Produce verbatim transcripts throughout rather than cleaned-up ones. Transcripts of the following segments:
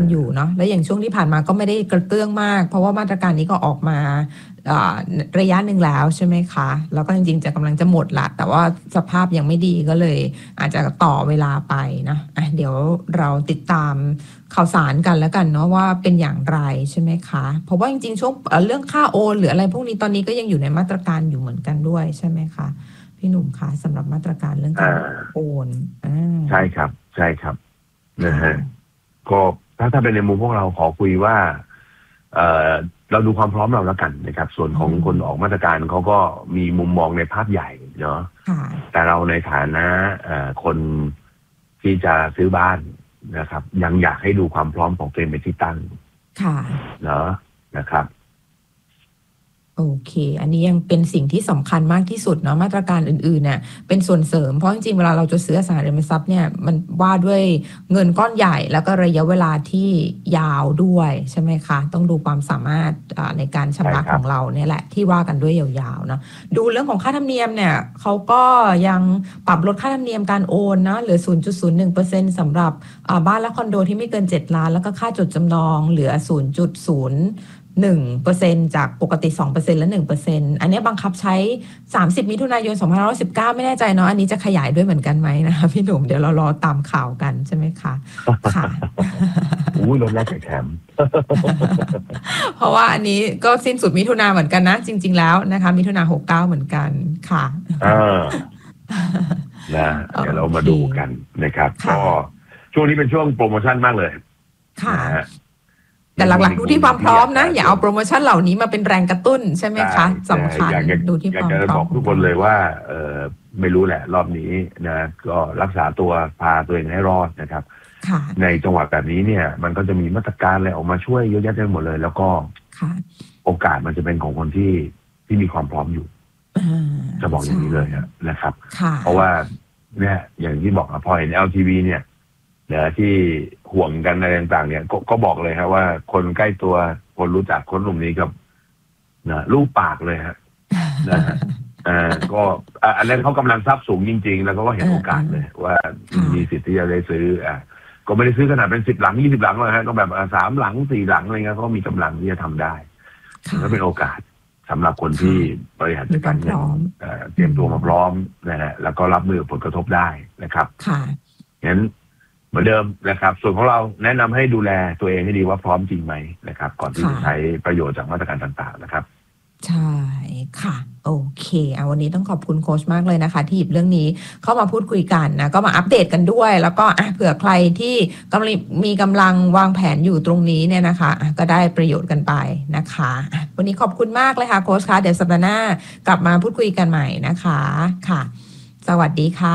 กันอยู่เนาะและอย่างช่วงที่ผ่านมาก็ไม่ได้กระเตื้องมากเพราะว่ามาตรการนี้ก็ออกมาระยะหนึ่งแล้วใช่ไหมคะแล้วก็จริงๆจะกำลังจะหมดละแต่ว่าสภาพยังไม่ดีก็เลยอาจจะต่อเวลาไปนะอ่ะเดี๋ยวเราติดตามข่าวสารกันแล้วกันเนาะว่าเป็นอย่างไรใช่ไหมคะเพราะว่าจริงๆช่วงเรื่องค่าโอนหรืออะไรพวกนี้ตอนนี้ก็ยังอยู่ในมาตรการอยู่เหมือนกันด้วยใช่ไหมคะพี่หนุ่มคะสำหรับมาตรการเรื่องการโอนใช่ครับใช่ครับนะฮะก็ถ้าถ้าเป็นในมุมพวกเราขอคุยว่าเอ่อเราดูความพร้อมเราแล้วกันนะครับส่วนของคนออกมาตรการเขาก็มีมุมมองในภาพใหญ่เนาะแต่เราในฐานะคนที่จะซื้อบ้านนะครับยังอยากให้ดูความพร้อมของตัวเองเป็นที่ตั้งเนาะนะครับโอเคอันนี้ยังเป็นสิ่งที่สำคัญมากที่สุดเนาะมาตรการอื่นๆเนี่ยเป็นส่วนเสริมเพราะจริงๆเวลาเราจะซื้ออสังหาริมทรัพย์เนี่ยมันว่าด้วยเงินก้อนใหญ่แล้วก็ระยะเวลาที่ยาวด้วยใช่ไหมคะต้องดูความสามารถในการชำระของเราเนี่ยแหละที่ว่ากันด้วยยาวๆเนาะดูเรื่องของค่าธรรมเนียมเนี่ยเขาก็ยังปรับลดค่าธรรมเนียมการโอนนะเหลือ ศูนย์จุดศูนย์หนึ่งเปอร์เซ็นต์ สำหรับบ้านและคอนโดที่ไม่เกินเจ็ดล้านแล้วก็ค่าจดจำนองเหลือ ศูนย์จุดศูนย์หนึ่งเปอร์เซ็นต์ จากปกติ สองเปอร์เซ็นต์ และ หนึ่งเปอร์เซ็นต์ อันนี้บังคับใช้สามสิบมิถุนายนสองพันห้าร้อยสิบเก้าไม่แน่ใจเนาะอันนี้จะขยายด้วยเหมือนกันไหมนะคะพี่หนุ่มเดี๋ยวเรารอตามข่าวกันใช่ไหมคะค่ะอุ้ยลดแล้วแถมเพราะว่าอันนี้ก็สิ้นสุดมิถุนาเหมือนกันนะจริงๆแล้วนะคะมิถุนาหกสิบเก้าเหมือนกันค่ะอ่านะเดี๋ยวเรามาดูกันนะครับก็ช่วงนี้เป็นช่วงโปรโมชั่นมากเลยค่ะแต่หลักๆดูที่ความพร้อมนะอย่าเอาโปรโมชั่นเหล่านี้มาเป็นแรงกระตุ้นใช่ไหมคะสำคัญดูที่ความพร้อมอยากจะบอกทุกคนเลยว่าเออไม่รู้แหละรอบนี้นะก็รักษาตัวพาตัวเองให้รอดนะครับในจังหวะแบบนี้เนี่ยมันก็จะมีมาตรการอะไรออกมาช่วยเยอะแยะไปหมดเลยแล้วก็โอกาสมันจะเป็นของคนที่ที่มีความพร้อมอยู่จะบอกอย่างนี้เลยนะครับเพราะว่าเนี่ยอย่างที่บอกพอเห็น แอล ที วี เนี่ยนะที่ห่วงกันอะไรต่างๆเนี่ยก็บอกเลยครับว่าคนใกล้ตัวคนรู้จักคนกลุ่มนี้กับนะลูกปากเลยฮะนะอ่าก็อันนั้นเขากำลังทรัพย์สูงจริงๆแล้วก็เห็นโอกาสเลยว่ามีสิทธิ์ที่จะได้ซื้ออ่าก็ไม่ได้ซื้อขนาดเป็นสิบหลังยี่สิบหลังเลยฮะก็แบบสามหลังสี่หลังอะไรเงี้ยก็มีกำลังที่จะทำได้ก็เป็นโอกาสสำหรับคนที่บริหารจัดการเงินเตรียมตัวมาพร้อมนะฮะแล้วก็รับมือผลกระทบได้นะครับค่ะงั้นเหมือนเดิมนะครับส่วนของเราแนะนำให้ดูแลตัวเองให้ดีว่าพร้อมจริงไหมนะครับก่อนที่จะใช้ประโยชน์จากมาตรการต่างๆนะครับใช่ค่ะโอเคเอาวันนี้ต้องขอบคุณโค้ชมากเลยนะคะที่หยิบเรื่องนี้เข้ามาพูดคุยกันนะก็มาอัปเดตกันด้วยแล้วก็เผื่อใครที่กำลังมีกำลังวางแผนอยู่ตรงนี้เนี่ยนะคะก็ได้ประโยชน์กันไปนะคะวันนี้ขอบคุณมากเลยค่ะโค้ชคะเดี๋ยวสัปดาห์หน้ากลับมาพูดคุยกันใหม่นะคะค่ะสวัสดีค่ะ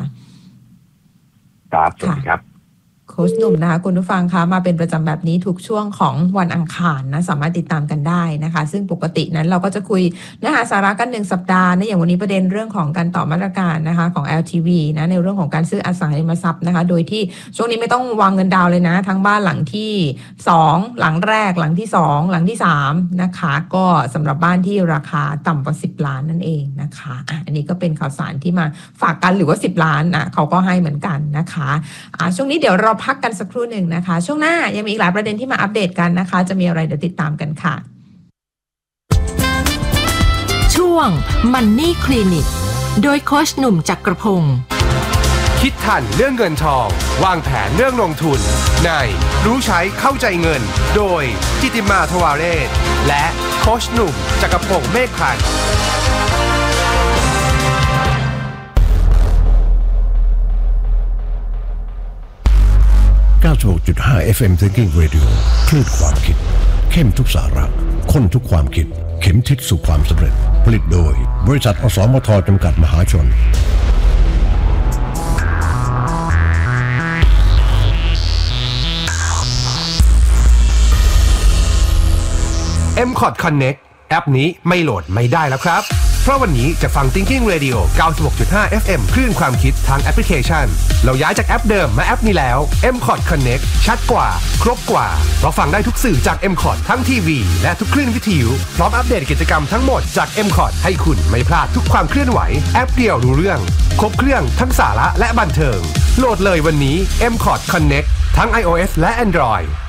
ครับสวัสดีครับโค้ชหนุ่มนะคะคุณผู้ฟังคะมาเป็นประจำแบบนี้ทุกช่วงของวันอังคารนะสามารถติดตามกันได้นะคะซึ่งปกตินั้นเราก็จะคุยเนื้อหาสาระกันหนึ่งสัปดาห์นะอย่างวันนี้ประเด็นเรื่องของการต่อมาตรการนะคะของ แอล ที วี นะในเรื่องของการซื้ออสังหาริมทรัพย์นะคะโดยที่ช่วงนี้ไม่ต้องวางเงินดาวเลยนะทั้งบ้านหลังที่สองหลังแรกหลังที่สองหลังที่สามนะคะก็สำหรับบ้านที่ราคาต่ำกว่าสิบล้านนั่นเองนะคะอ่ะอันนี้ก็เป็นข่าวสารที่มาฝากกันหรือว่าสิบล้านอ่ะเขาก็ให้เหมือนกันนะคะอ่ะช่วงนี้เดี๋ยวเราพักกันสักครู่หนึ่งนะคะช่วงหน้ายังมีอีกหลายประเด็นที่มาอัปเดตกันนะคะจะมีอะไรเดี๋ยวติดตามกันค่ะช่วง Money Clinic โดยโค้ชหนุ่มจักรพงศ์คิดทันเรื่องเงินทองวางแผนเรื่องลงทุนในรู้ใช้เข้าใจเงินโดยจิติมาทวาเรศและโค้ชหนุ่มจักรพงศ์เมฆพันธ์เก้าสิบหกจุดห้า เอฟ เอ็ม Thinking Radio คลื่นความคิดเข้มทุกสาระข้นทุกความคิดเข็มทิศสู่ความสำเร็จผลิตโดยบริษัทอสมทจำกัดมหาชนเอ็ม คอร์ด Connect แอปนี้ไม่โหลดไม่ได้แล้วครับเพราะวันนี้จะฟัง Thinking Radio เก้าสิบหกจุดห้า เอฟ เอ็ม คลื่นความคิดทางแอปพลิเคชันเราย้ายจากแอปเดิมมาแอปนี้แล้ว เอ็ม คอร์ด Connect ชัดกว่าครบกว่าเพราะฟังได้ทุกสื่อจาก เอ็ม คอร์ด ทั้งทีวีและทุกคลื่นวิทยุพร้อมอัปเดตกิจกรรมทั้งหมดจาก เอ็ม คอร์ด ให้คุณไม่พลาดทุกความเคลื่อนไหวแอปเดียวรู้เรื่องครบเครื่องทั้งสาระและบันเทิงโหลดเลยวันนี้ เอ็ม คอร์ด Connect ทั้ง iOS และ Android